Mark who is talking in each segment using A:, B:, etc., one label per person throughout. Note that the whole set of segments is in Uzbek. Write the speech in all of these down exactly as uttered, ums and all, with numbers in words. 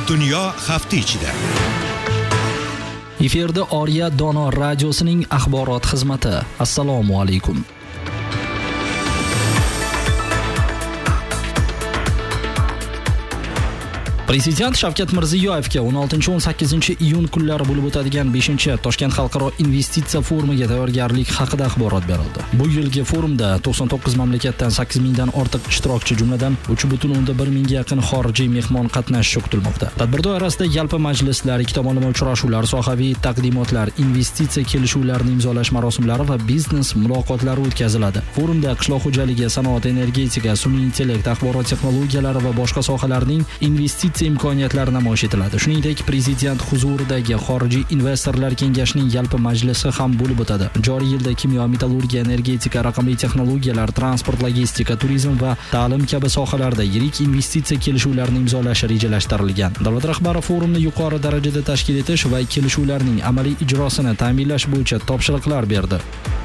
A: Dunyo hafta ichida.
B: Efirda Oriya Dono radiosining axborot xizmati. Assalomu alaykum. Prezident Shavkat Mirziyoyevga o'n oltinchi o'n sakkizinchi iyun kunlari bo'lib o'tadigan beshinchi Toshkent xalqaro investitsiya forumiga tayyorgarlik haqida axborot berildi. Bu yilgi forumda to'qson to'qqiz mamlakatdan sakkiz mingdan ortiq ishtirokchi, jumladan uch butun o'nda bir mingga yaqin xorijiy mehmon qatnashishi kutilmoqda. Tadbir doirasida yalpi majlislar, ikki tomonlama uchrashuvlar, sohaviy taqdimotlar, investitsiya kelishuvlarini imzolash marosimlari va biznes muloqotlari o'tkaziladi. Forumda qishloq xo'jaligi, sanoat, energetika, sun'iy intellekt, axborot texnologiyalari va boshqa sohalarning investitsiya imkoniyatlari namoyish etiladi. Shuningdek, prezident huzuridagi xorijiy investorlar kengashining yalpi majlisi ham bo'lib o'tadi. Joriy yilda kimyo, metallurgiya, energetika, raqamli texnologiyalar, transport, logistika, turizm va ta'lim kabi sohalarda yirik investitsiya kelishuvlarini imzolash rejalashtirilgan. Davlat rahbari forumni yuqori darajada tashkil etish va kelishuvlarning amaliy ijrosini ta'minlash bo'yicha topshiriqlar berdi.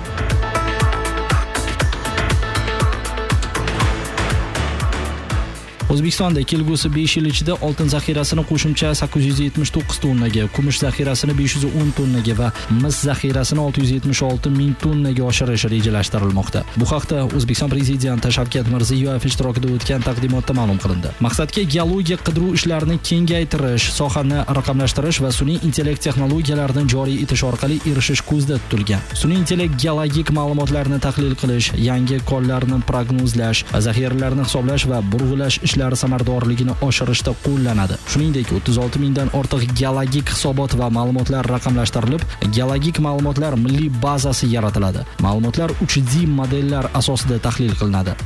B: O'zbekistonda kelgusi besh yil ichida oltin zaxirasini qo'shimcha sakkiz yuz yetmish to'qqiz tonnaga, kumush zaxirasini besh yuz o'n tonnaga va mis zaxirasini olti yuz yetmish olti ming tonnaga oshirish rejalashtirilmoqda. Bu haqda O'zbekiston prezidenti Shavkat Mirziyoyev ishtirokida o'tgan taqdimotda ma'lum qilindi. Maqsadga geologiya qidiruv ishlarini kengaytirish, sohani raqamlashtirish va sun'iy intellekt texnologiyalarini joriy etish orqali erishish ko'zda tutilgan. Sun'iy intellekt geologik ma'lumotlarni tahlil qilish, yangi konlarni prognozlash, zaxiralarni hisoblash va burg'ulash ishlari samaradorligini oshirishda qo'llanadi. Shuningdek, o'ttiz olti mingdan ortiq geologik hisobot va ma'lumotlar raqamlashtirilib, geologik ma'lumotlar milliy bazasi yaratiladi. Ma'lumotlar uch D modellar asosida tahlil qilinadi.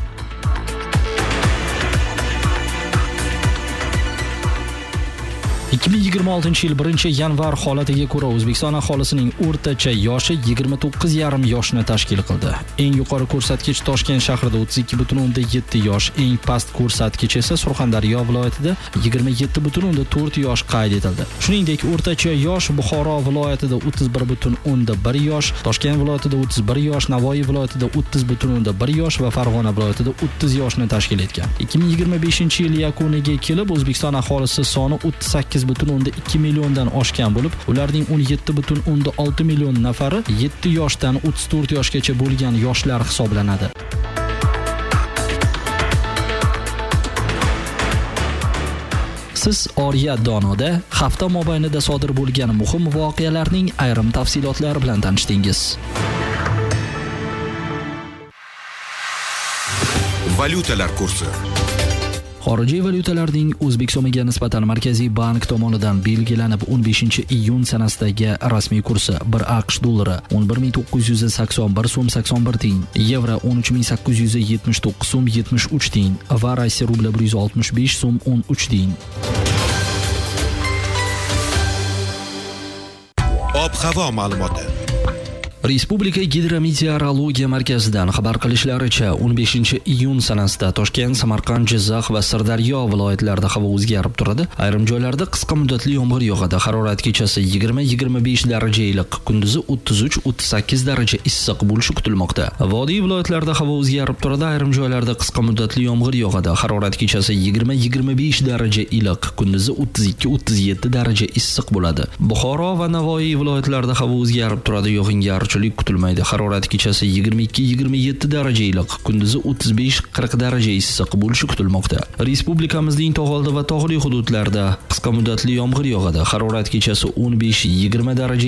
B: ikki ming yigirma oltinchi yil birinchi yanvar holatiga ko'ra O'zbekiston aholisining o'rtacha yoshi yigirma to'qqiz yarim yoshni tashkil qildi. Eng yuqori ko'rsatkich Toshkent shahrida o'ttiz ikki butun o'nda yetti yosh, eng past ko'rsatkich esa Surxondaryo viloyatida yigirma yetti butun o'nda to'rt yosh qayd etildi. Shuningdek, o'rtacha yosh Buxoro viloyatida o'ttiz bir butun o'nda bir yosh, Toshkent viloyatida o'ttiz bir yosh, Navoiy viloyatida o'ttiz butun o'nda bir yosh va Farg'ona viloyatida o'ttiz yoshni tashkil etgan. ikki ming yigirma beshinchi yil yakuniga kelib O'zbekiston aholisi soni o'ttiz sakkiz butun o'nda ikki milliondan oshgan bo'lib, ularning o'n yetti butun o'nda olti million nafari yetti yoshdan o'ttiz to'rt yoshgacha bo'lgan yoshlar hisoblanadi. Siz Oriya Donoda hafta mobaynida sodir bo'lgan muhim voqealarning ayrim tafsilotlari bilan tanishdingiz.
A: Valyutalar kursi.
B: Xorijiy valyutalarning O'zbek so'miga nisbatan Markaziy bank tomonidan belgilanib o'n beshinchi iyun sanasidagi rasmiy kursi: bir AQSh dollari o'n bir ming to'qqiz yuz sakson bir so'm sakson bir tiyin, yevro o'n uch ming sakkiz yuz yetmish to'qqiz so'm yetmish uch tiyin va Rossiya rubli bir yuz oltmish besh so'm o'n uch tiyin.
A: Ob-havo ma'lumoti.
B: Respublika gidrometeorologiya markazidan xabar qilishlaricha, o'n beshinchi iyun sanasida Toshkent, Samarqand, Jizzax va Sirdaryo viloyatlarida havo o'zgarib turadi. Ayrim joylarda qisqa muddatli yomg'ir yog'adi. Harorat kechasi yigirma yigirma besh daraja iliq, kunduzi o'ttiz uch o'ttiz sakkiz daraja issiq bo'lishi kutilmoqda. Vodiy viloyatlarida havo o'zgarib turadi. Ayrim joylarda qisqa muddatli yomg'ir yog'adi. Harorat kechasi yigirma yigirma besh daraja iliq, kunduzi o'ttiz ikki o'ttiz yetti daraja issiq bo'ladi. Buxoro va Navoiy viloyatlarida havo o'zgarib turadi. Yog'ingarchilik kutilmaydi. Harorat kechasi yigirma ikki yigirma yetti daraja iliq, kunduzi o'ttiz besh qirq daraja issiq bo'lishi kutilmoqda. Respublikamizning tog'oldi va tog'li hududlarida qisqa muddatli yomg'ir yog'adi. Harorat kechasi o'n besh yigirma daraja